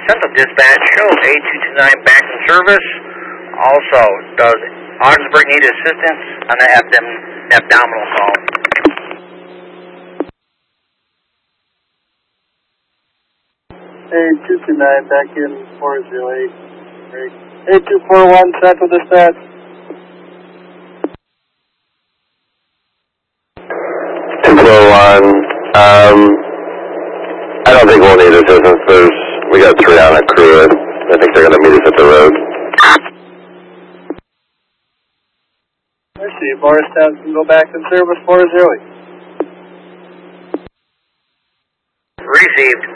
Central Dispatch shows A229 back in service. Also, does Augsburg need assistance on the abdominal call? A229 back in 408. A241 Central Dispatch. 241. I don't think we'll need assistance. We got 3 on a crew. I think they're going to meet us at the road. I see. Morristown can go back in service 408. Received.